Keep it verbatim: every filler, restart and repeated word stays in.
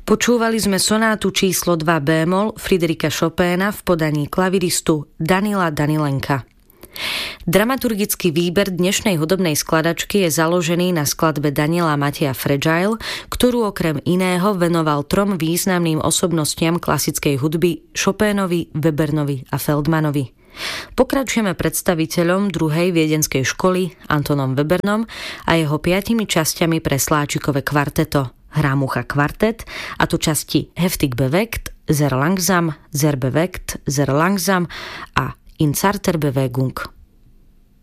Počúvali sme sonátu číslo dva bémol Fryderika Chopina v podaní klaviristu Danila Danilenka. Dramaturgický výber dnešnej hudobnej skladačky je založený na skladbe Daniela Mateja Fragile, ktorú okrem iného venoval trom významným osobnostiam klasickej hudby Chopinovi, Webernovi a Feldmanovi. Pokračujeme predstaviteľom druhej viedenskej školy Antonom Webernom a jeho piatimi časťami pre sláčikové kvarteto Hrámucha kvartet, a to časti Heftig bewegt, Sehr langsam, Sehr bewegt, Sehr langsam a In zarter Bewegung.